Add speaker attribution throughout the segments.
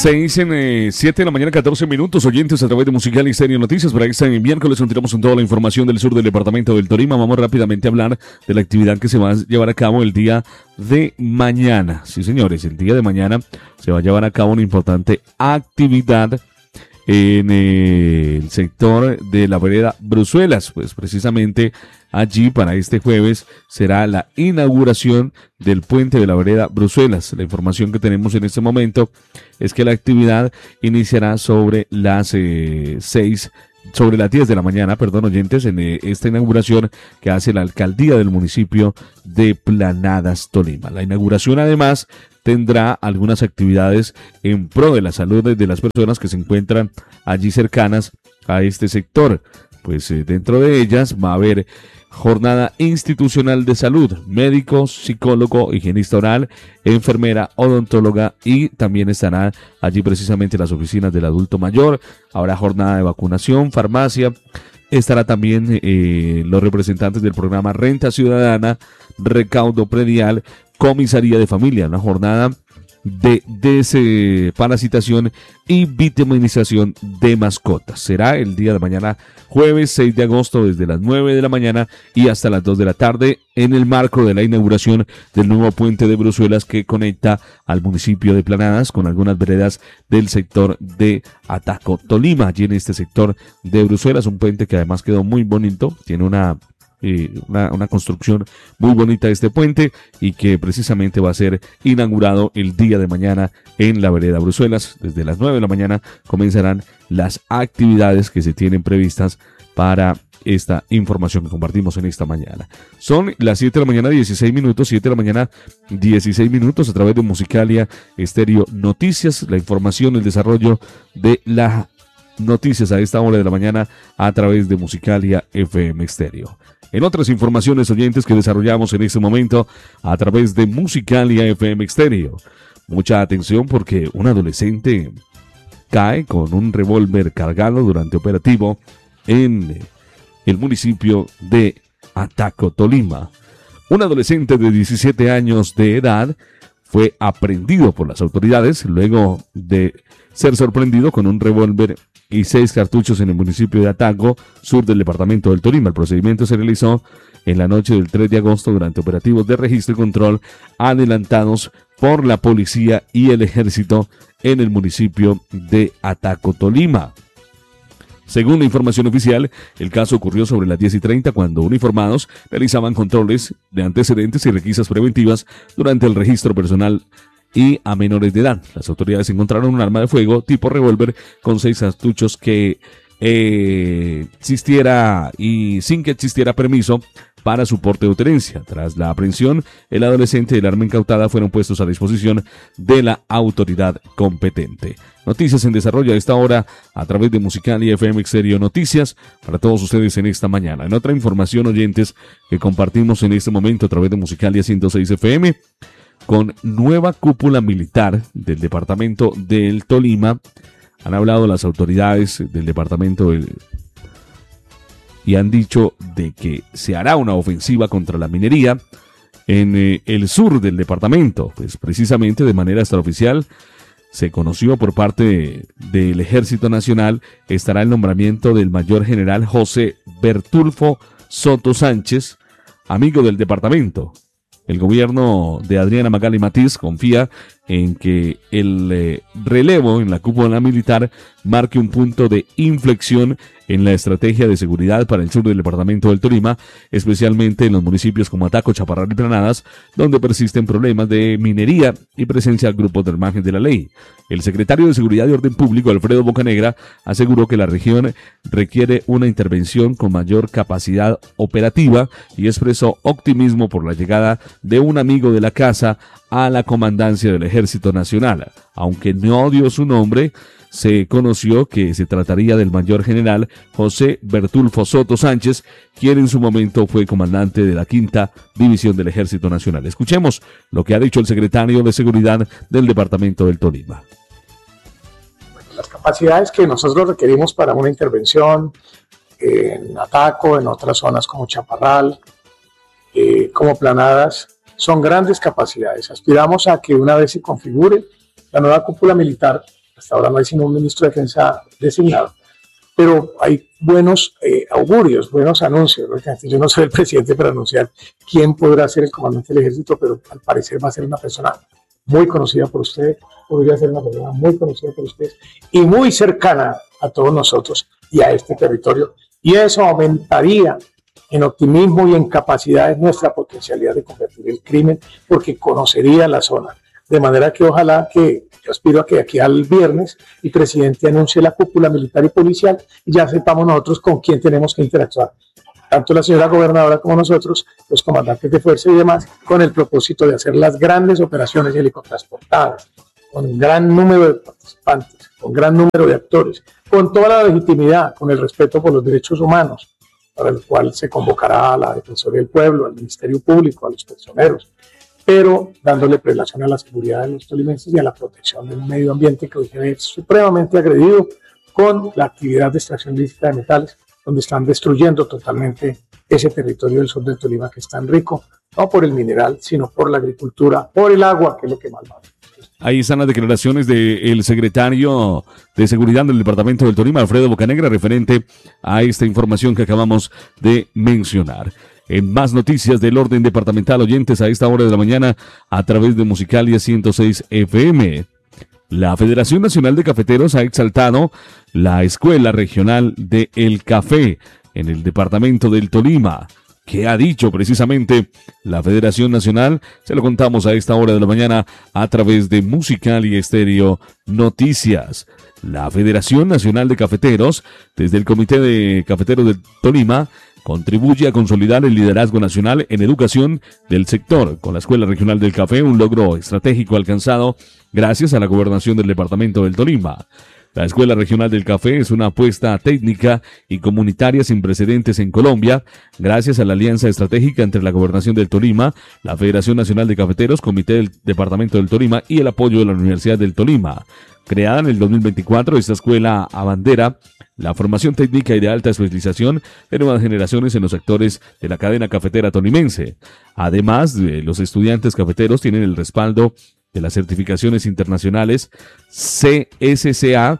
Speaker 1: 7 de la mañana, 14 minutos, oyentes a través de Musical y Stereo Noticias. Para este miércoles continuamos con toda la información del sur del departamento del Tolima. Vamos rápidamente a hablar de la actividad que se va a llevar a cabo el día de mañana. Sí, señores, el día de mañana se va a llevar a cabo una importante actividad en el sector de la vereda Bruzuelas. Pues precisamente allí para este jueves será la inauguración del puente de la vereda Bruzuelas. La información que tenemos en este momento es que la actividad iniciará sobre las 10 de la mañana, oyentes, en esta inauguración que hace la alcaldía del municipio de Planadas, Tolima. La inauguración además tendrá algunas actividades en pro de la salud de las personas que se encuentran allí cercanas a este sector. Pues dentro de ellas va a haber jornada institucional de salud, médico, psicólogo, higienista oral, enfermera, odontóloga, y también estarán allí precisamente las oficinas del adulto mayor. Habrá jornada de vacunación, farmacia, estará también los representantes del programa Renta Ciudadana, recaudo predial, comisaría de familia, una jornada de desparasitación y vitaminización de mascotas. Será el día de mañana, jueves 6 de agosto, desde las 9 de la mañana y hasta las 2 de la tarde, en el marco de la inauguración del nuevo puente de Bruzuelas que conecta al municipio de Planadas con algunas veredas del sector de Ataco, Tolima. Allí en este sector de Bruzuelas, un puente que además quedó muy bonito, tiene una construcción muy bonita de este puente, y que precisamente va a ser inaugurado el día de mañana en la vereda Bruzuelas. Desde las 9 de la mañana comenzarán las actividades que se tienen previstas para esta información que compartimos en esta mañana. Son las 7 de la mañana 16 minutos, 7 de la mañana 16 minutos a través de Musicalia Stereo Noticias, la información, el desarrollo de las noticias a esta hora de la mañana a través de Musicalia FM Stereo. En otras informaciones, oyentes, que desarrollamos en este momento a través de Musicalia FM Stereo. Mucha atención, porque un adolescente cae con un revólver cargado durante operativo en el municipio de Ataco, Tolima. Un adolescente de 17 años de edad fue aprehendido por las autoridades luego de ser sorprendido con un revólver y 6 cartuchos en el municipio de Ataco, sur del departamento del Tolima. El procedimiento se realizó en la noche del 3 de agosto durante operativos de registro y control adelantados por la policía y el ejército en el municipio de Ataco, Tolima. Según la información oficial, el caso ocurrió sobre las 10:30 cuando uniformados realizaban controles de antecedentes y requisas preventivas durante el registro personal y a menores de edad. Las autoridades encontraron un arma de fuego tipo revólver con 6 cartuchos que existiera y sin que existiera permiso para su porte o tenencia. Tras la aprehensión, el adolescente y el arma incautada fueron puestos a disposición de la autoridad competente. Noticias en desarrollo a esta hora a través de Musicalia FM Stereo Noticias para todos ustedes en esta mañana. En otra información, oyentes, que compartimos en este momento a través de Musicalia 106 FM, con nueva cúpula militar del departamento del Tolima, han hablado las autoridades del departamento y han dicho de que se hará una ofensiva contra la minería en el sur del departamento. Pues precisamente de manera extraoficial se conoció por parte del Ejército Nacional, estará el nombramiento del mayor general José Bertulfo Soto Sánchez, amigo del departamento. El gobierno de Adriana Magali Matiz confía en que el relevo en la cúpula militar marque un punto de inflexión en la estrategia de seguridad para el sur del departamento del Tolima, especialmente en los municipios como Ataco, Chaparral y Planadas, donde persisten problemas de minería y presencia de grupos del margen de la ley. El secretario de Seguridad y Orden Público, Alfredo Bocanegra, aseguró que la región requiere una intervención con mayor capacidad operativa y expresó optimismo por la llegada de un amigo de la casa a la comandancia del Ejército Nacional. Aunque no dio su nombre, se conoció que se trataría del mayor general José Bertulfo Soto Sánchez, quien en su momento fue comandante de la 5ª División del Ejército Nacional. Escuchemos lo que ha dicho el secretario de Seguridad del departamento del Tolima.
Speaker 2: Las capacidades que nosotros requerimos para una intervención en Ataco, en otras zonas como Chaparral, como Planadas, son grandes capacidades. Aspiramos a que una vez se configure la nueva cúpula militar, Hasta ahora no hay sino un ministro de Defensa designado, pero hay buenos augurios, buenos anuncios. Yo no soy el presidente para anunciar quién podrá ser el comandante del ejército, pero al parecer va a ser una persona muy conocida por usted, podría ser una persona muy conocida por ustedes y muy cercana a todos nosotros y a este territorio. Y eso aumentaría en optimismo y en capacidades nuestra potencialidad de convertir el crimen, porque conocería la zona. De manera que ojalá que, yo aspiro a que aquí al viernes el presidente anuncie la cúpula militar y policial y ya sepamos nosotros con quién tenemos que interactuar. Tanto la señora gobernadora como nosotros, los comandantes de fuerza y demás, con el propósito de hacer las grandes operaciones helicotransportadas, con un gran número de participantes, con un gran número de actores, con toda la legitimidad, con el respeto por los derechos humanos, para el cual se convocará a la Defensoría del Pueblo, al Ministerio Público, a los personeros, pero dándole prelación a la seguridad de los tolimenses y a la protección del medio ambiente que hoy es supremamente agredido con la actividad de extracción ilícita de metales, donde están destruyendo totalmente ese territorio del sur del Tolima que es tan rico, no por el mineral, sino por la agricultura, por el agua, que es lo que más vale.
Speaker 1: Ahí están las declaraciones del secretario de Seguridad del Departamento del Tolima, Alfredo Bocanegra, referente a esta información que acabamos de mencionar. En más noticias del orden departamental, oyentes, a esta hora de la mañana a través de Musicalia 106 FM. La Federación Nacional de Cafeteros ha exaltado la Escuela Regional de El Café en el departamento del Tolima. ¿Qué ha dicho precisamente la Federación Nacional? Se lo contamos a esta hora de la mañana a través de Musicalia Estéreo Noticias. La Federación Nacional de Cafeteros, desde el Comité de Cafeteros del Tolima, contribuye a consolidar el liderazgo nacional en educación del sector con la Escuela Regional del Café, un logro estratégico alcanzado gracias a la gobernación del departamento del Tolima. La Escuela Regional del Café es una apuesta técnica y comunitaria sin precedentes en Colombia, gracias a la alianza estratégica entre la Gobernación del Tolima, la Federación Nacional de Cafeteros, Comité del Departamento del Tolima y el apoyo de la Universidad del Tolima. Creada en el 2024, esta escuela abandera la formación técnica y de alta especialización de nuevas generaciones en los sectores de la cadena cafetera tolimense. Además, los estudiantes cafeteros tienen el respaldo de las certificaciones internacionales CSCA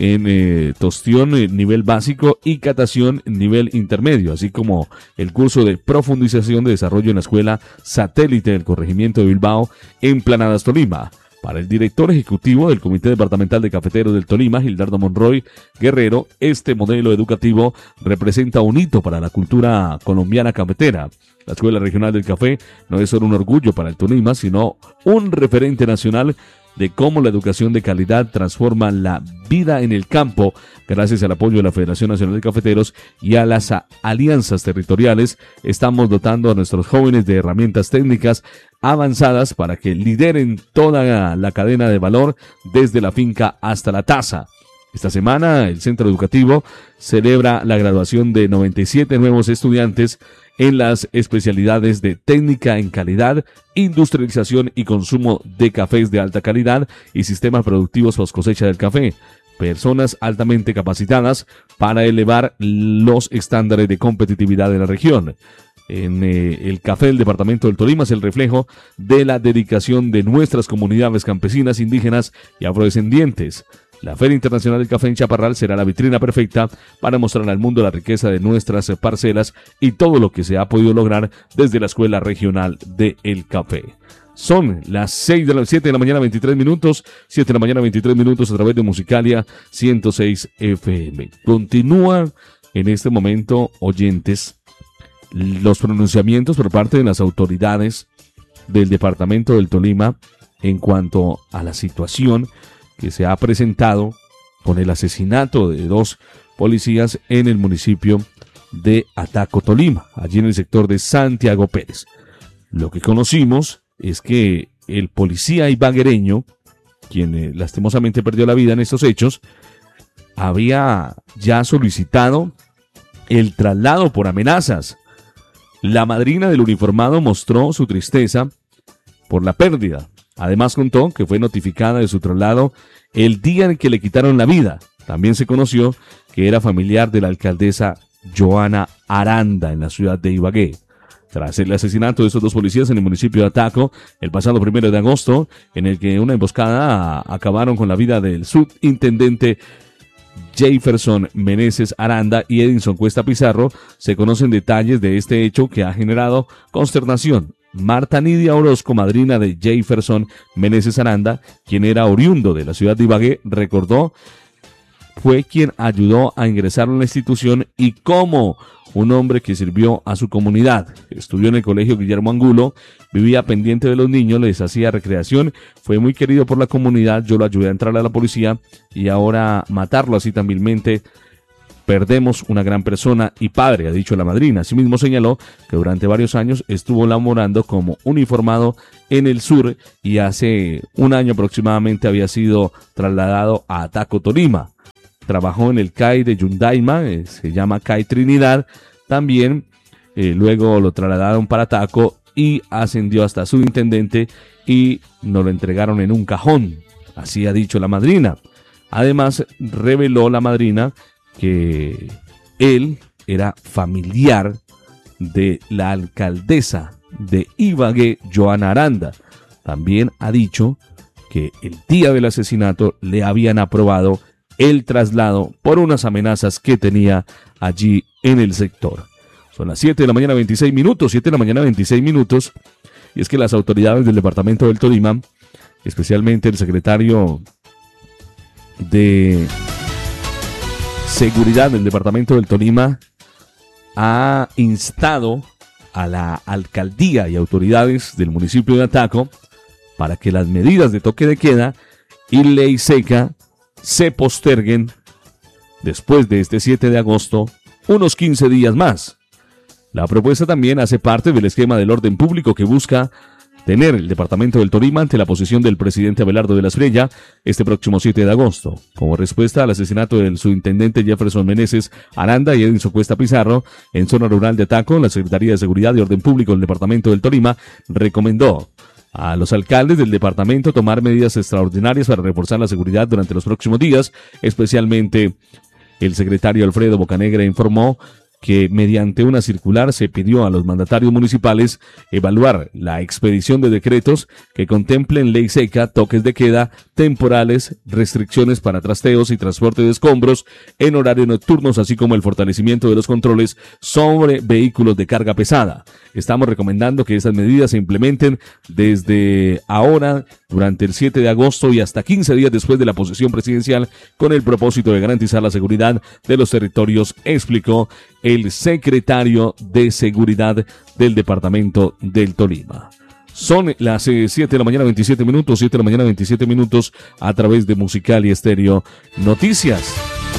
Speaker 1: en tostión nivel básico y catación nivel intermedio, así como el curso de profundización de desarrollo en la Escuela Satélite del Corregimiento de Bilbao en Planadas, Tolima. Para el director ejecutivo del Comité Departamental de Cafeteros del Tolima, Gildardo Monroy Guerrero, este modelo educativo representa un hito para la cultura colombiana cafetera. La Escuela Regional del Café no es solo un orgullo para el Tolima, sino un referente nacional de cómo la educación de calidad transforma la vida en el campo, gracias al apoyo de la Federación Nacional de Cafeteros y a las alianzas territoriales. Estamos dotando a nuestros jóvenes de herramientas técnicas avanzadas para que lideren toda la cadena de valor desde la finca hasta la taza. Esta semana el centro educativo celebra la graduación de 97 nuevos estudiantes en las especialidades de técnica en calidad, industrialización y consumo de cafés de alta calidad y sistemas productivos post cosecha del café. Personas altamente capacitadas para elevar los estándares de competitividad de la región. En el café del departamento del Tolima es el reflejo de la dedicación de nuestras comunidades campesinas, indígenas y afrodescendientes. La Feria Internacional del Café en Chaparral será la vitrina perfecta para mostrar al mundo la riqueza de nuestras parcelas y todo lo que se ha podido lograr desde la Escuela Regional del Café. Son las 7 de la mañana 23 minutos, 7 de la mañana 23 minutos a través de Musicalia 106 FM. Continúa en este momento, oyentes, los pronunciamientos por parte de las autoridades del departamento del Tolima en cuanto a la situación que se ha presentado con el asesinato de 2 policías en el municipio de Ataco, Tolima, allí en el sector de Santiago Pérez. Lo que conocimos es que el policía ibaguereño, quien lastimosamente perdió la vida en estos hechos, había ya solicitado el traslado por amenazas. La madrina del uniformado mostró su tristeza por la pérdida. Además contó que fue notificada de su traslado el día en que le quitaron la vida. También se conoció que era familiar de la alcaldesa Joana Aranda en la ciudad de Ibagué. tras el asesinato de estos dos policías en el municipio de Ataco el pasado 1 de agosto, en el que una emboscada acabaron con la vida del subintendente Jefferson Meneses Aranda y Edinson Cuesta Pizarro. Se conocen detalles de este hecho que ha generado consternación. Marta Nidia Orozco, madrina de Jefferson Meneses Aranda, quien era oriundo de la ciudad de Ibagué, recordó fue quien ayudó a ingresarlo en la institución y cómo un hombre que sirvió a su comunidad. Estudió en el colegio Guillermo Angulo, vivía pendiente de los niños, les hacía recreación, fue muy querido por la comunidad, yo lo ayudé a entrar a la policía y ahora matarlo así tan vilmente. Perdemos una gran persona y padre, ha dicho la madrina. Asimismo señaló que durante varios años estuvo laborando como uniformado en el sur y hace un año aproximadamente había sido trasladado a Ataco, Tolima. Trabajó en el CAI de Yundaima, se llama CAI Trinidad, también luego lo trasladaron para Ataco y ascendió hasta subintendente y nos lo entregaron en un cajón, así ha dicho la madrina. Además, reveló la madrina que él era familiar de la alcaldesa de Ibagué, Joana Aranda. También ha dicho que el día del asesinato le habían aprobado el traslado por unas amenazas que tenía allí en el sector. Son las 7 de la mañana 26 minutos, 7 de la mañana 26 minutos, y es que las autoridades del departamento del Tolima, especialmente el secretario de Seguridad del departamento del Tolima, ha instado a la alcaldía y autoridades del municipio de Ataco para que las medidas de toque de queda y ley seca se posterguen después de este 7 de agosto unos 15 días más. La propuesta también hace parte del esquema del orden público que busca tener el departamento del Tolima ante la posición del presidente Abelardo de la Espriella este próximo 7 de agosto. Como respuesta al asesinato del subintendente Jefferson Meneses Aranda y Edinson Cuesta Pizarro en zona rural de Ataco, la Secretaría de Seguridad y Orden Público del departamento del Tolima recomendó a los alcaldes del departamento tomar medidas extraordinarias para reforzar la seguridad durante los próximos días. Especialmente el secretario Alfredo Bocanegra informó que mediante una circular se pidió a los mandatarios municipales evaluar la expedición de decretos que contemplen ley seca, toques de queda, temporales, restricciones para trasteos y transporte de escombros en horarios nocturnos, así como el fortalecimiento de los controles sobre vehículos de carga pesada. Estamos recomendando que estas medidas se implementen desde ahora, durante el 7 de agosto y hasta 15 días después de la posesión presidencial, con el propósito de garantizar la seguridad de los territorios, explicó el secretario de Seguridad del departamento del Tolima. Son las 7 de la mañana 27 minutos, 7 de la mañana 27 minutos a través de Musical y Estéreo Noticias.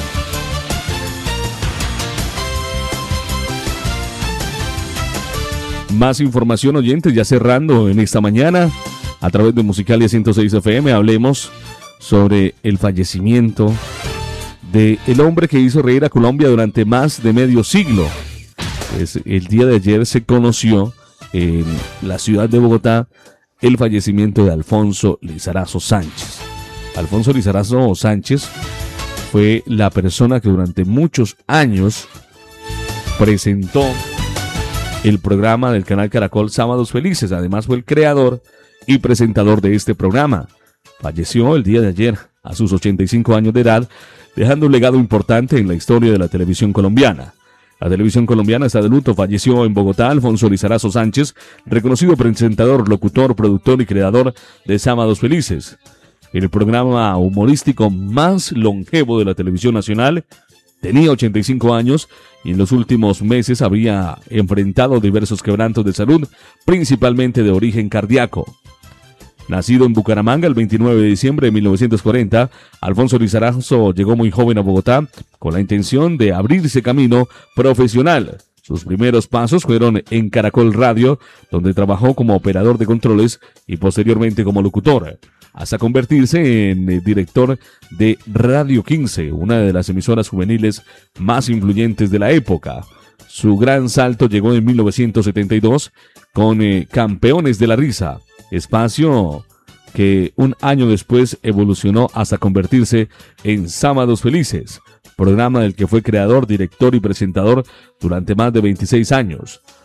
Speaker 1: Más información, oyentes, ya cerrando en esta mañana a través de Musicalia 106 FM, hablemos sobre el fallecimiento de el hombre que hizo reír a Colombia durante más de medio siglo. Pues el día de ayer se conoció en la ciudad de Bogotá el fallecimiento de Alfonso Lizarazo Sánchez. Alfonso Lizarazo Sánchez fue la persona que durante muchos años presentó el programa del canal Caracol Sábados Felices. Además fue el creador y presentador de este programa. Falleció el día de ayer a sus 85 años de edad, dejando un legado importante en la historia de la televisión colombiana. La televisión colombiana está de luto. Falleció en Bogotá Alfonso Lizarazo Sánchez, reconocido presentador, locutor, productor y creador de Sábados Felices, el programa humorístico más longevo de la televisión nacional. Tenía 85 años y en los últimos meses había enfrentado diversos quebrantos de salud, principalmente de origen cardíaco. Nacido en Bucaramanga el 29 de diciembre de 1940, Alfonso Lizarazo llegó muy joven a Bogotá con la intención de abrirse camino profesional. Sus primeros pasos fueron en Caracol Radio, donde trabajó como operador de controles y posteriormente como locutor, hasta convertirse en director de Radio 15, una de las emisoras juveniles más influyentes de la época. Su gran salto llegó en 1972 con Campeones de la Risa, espacio que un año después evolucionó hasta convertirse en Sábados Felices, programa del que fue creador, director y presentador durante más de 26 años.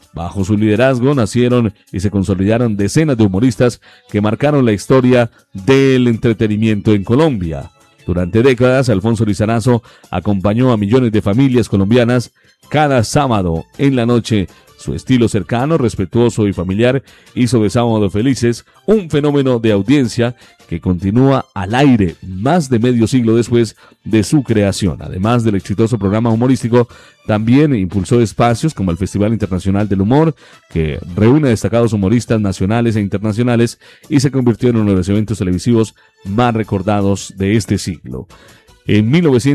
Speaker 1: Bajo su liderazgo nacieron y se consolidaron decenas de humoristas que marcaron la historia del entretenimiento en Colombia. Durante décadas, Alfonso Lizarazo acompañó a millones de familias colombianas cada sábado en la noche. Su estilo cercano, respetuoso y familiar hizo de Sábado Felices un fenómeno de audiencia que continúa al aire más de medio siglo después de su creación. Además del exitoso programa humorístico, también impulsó espacios como el Festival Internacional del Humor, que reúne a destacados humoristas nacionales e internacionales y se convirtió en uno de los eventos televisivos más recordados de este siglo. En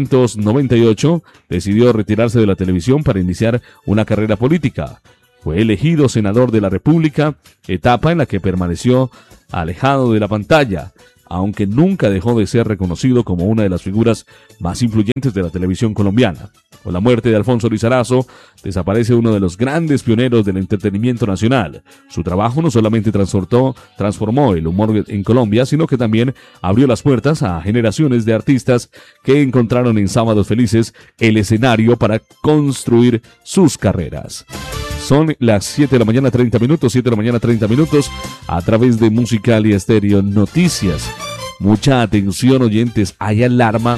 Speaker 1: 1998 decidió retirarse de la televisión para iniciar una carrera política. Fue elegido senador de la República, etapa en la que permaneció alejado de la pantalla, aunque nunca dejó de ser reconocido como una de las figuras más influyentes de la televisión colombiana. Con la muerte de Alfonso Lizarazo, desaparece uno de los grandes pioneros del entretenimiento nacional. Su trabajo no solamente transformó el humor en Colombia, sino que también abrió las puertas a generaciones de artistas que encontraron en Sábados Felices el escenario para construir sus carreras. Son las 7 de la mañana 30 minutos, 7 de la mañana 30 minutos, a través de Musicalia Estéreo Noticias. Mucha atención, oyentes, hay alarma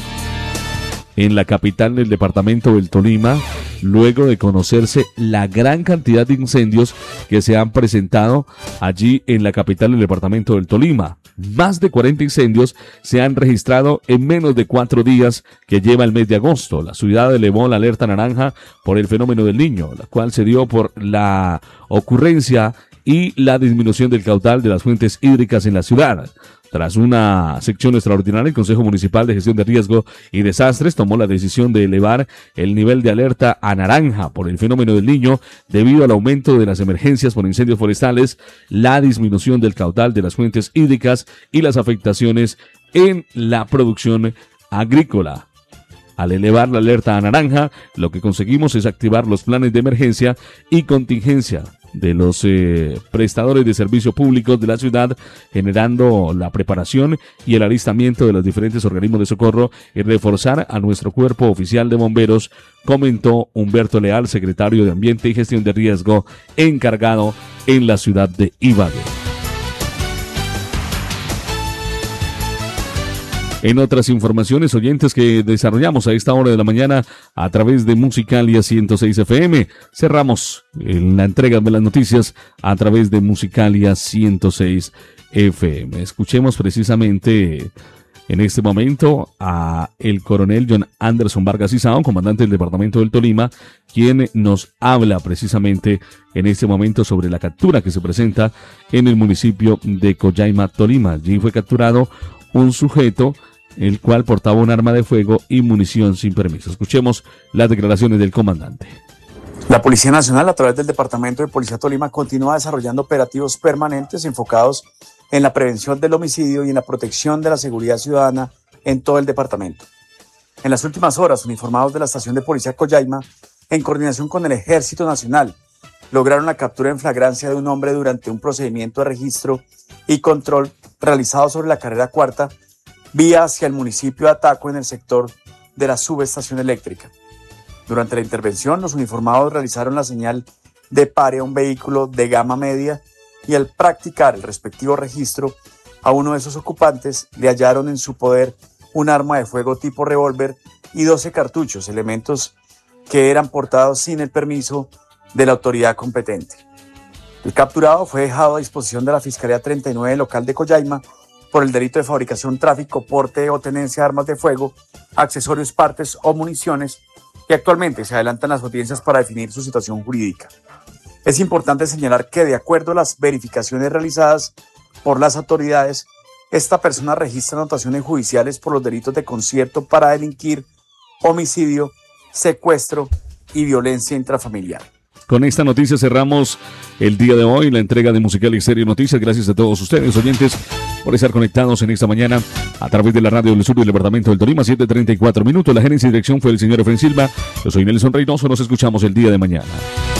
Speaker 1: en la capital del departamento del Tolima, luego de conocerse la gran cantidad de incendios que se han presentado allí en la capital del departamento del Tolima. Más de 40 incendios se han registrado en menos de 4 días que lleva el mes de agosto. La ciudad elevó la alerta naranja por el fenómeno del Niño, la cual se dio por la ocurrencia y la disminución del caudal de las fuentes hídricas en la ciudad. Tras una sección extraordinaria, el Consejo Municipal de Gestión de Riesgo y Desastres tomó la decisión de elevar el nivel de alerta a naranja por el fenómeno del Niño debido al aumento de las emergencias por incendios forestales, la disminución del caudal de las fuentes hídricas y las afectaciones en la producción agrícola. Al elevar la alerta a naranja, lo que conseguimos es activar los planes de emergencia y contingencia de los prestadores de servicios públicos de la ciudad, generando la preparación y el alistamiento de los diferentes organismos de socorro y reforzar a nuestro cuerpo oficial de bomberos, comentó Humberto Leal, secretario de Ambiente y Gestión de Riesgo, encargado en la ciudad de Ibagué. En otras informaciones, oyentes, que desarrollamos a esta hora de la mañana a través de Musicalia 106 FM, cerramos la entrega de las noticias a través de Musicalia 106 FM. Escuchemos precisamente en este momento a el coronel John Anderson Vargas Isao, comandante del departamento del Tolima, quien nos habla precisamente en este momento sobre la captura que se presenta en el municipio de Collaima, Tolima. Allí fue capturado un sujeto el cual portaba un arma de fuego y munición sin permiso. Escuchemos las declaraciones del comandante.
Speaker 3: La Policía Nacional, a través del Departamento de Policía Tolima, continúa desarrollando operativos permanentes enfocados en la prevención del homicidio y en la protección de la seguridad ciudadana en todo el departamento. En las últimas horas, uniformados de la Estación de Policía Collaima, en coordinación con el Ejército Nacional, lograron la captura en flagrancia de un hombre durante un procedimiento de registro y control realizado sobre la carrera cuarta, vía hacia el municipio de Ataco en el sector de la subestación eléctrica. Durante la intervención, los uniformados realizaron la señal de pare a un vehículo de gama media y al practicar el respectivo registro a uno de esos ocupantes le hallaron en su poder un arma de fuego tipo revólver y 12 cartuchos, elementos que eran portados sin el permiso de la autoridad competente. El capturado fue dejado a disposición de la Fiscalía 39 local de Collaima por el delito de fabricación, tráfico, porte o tenencia de armas de fuego, accesorios, partes o municiones, y actualmente se adelantan las audiencias para definir su situación jurídica. Es importante señalar que, de acuerdo a las verificaciones realizadas por las autoridades, esta persona registra anotaciones judiciales por los delitos de concierto para delinquir, homicidio, secuestro y violencia intrafamiliar.
Speaker 1: Con esta noticia cerramos el día de hoy la entrega de Musicalia Estéreo Noticias. Gracias a todos ustedes, oyentes, por estar conectados en esta mañana a través de la radio del sur del departamento del Tolima. 7:34 minutos. La gerencia y dirección fue el señor Efren Silva. Yo soy Nelson Reynoso. Nos escuchamos el día de mañana.